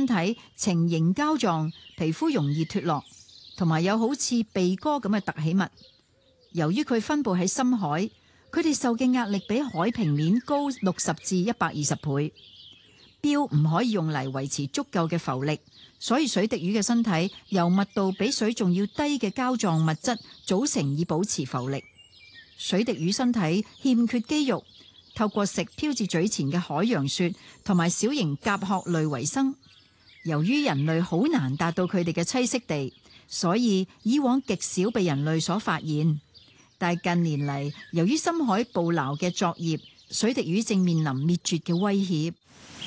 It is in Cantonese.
身體呈凝膠狀，皮膚容易脫落，同埋有好似鼻哥咁嘅凸起物。由於佢分布喺深海，佢哋受嘅壓力比海平面高60至120倍。標唔可以用嚟維持足夠嘅浮力，所以水滴魚嘅身體由密度比水仲要低嘅膠狀物質組成，以保持浮力。水滴魚身體欠缺肌肉，透過食飄至嘴前嘅海洋雪同埋小型甲殼類為生。由於人類好難達到佢哋嘅棲息地，所以以往極少被人類所發現。但近年嚟，由於深海捕撈嘅作業，水滴魚正面臨滅絕嘅威脅。